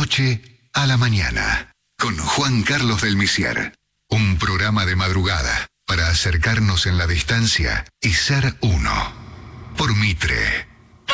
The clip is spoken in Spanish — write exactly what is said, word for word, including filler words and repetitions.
noche a la mañana, con Juan Carlos del Misier. Un programa de madrugada para acercarnos en la distancia y ser uno. Por Mitre.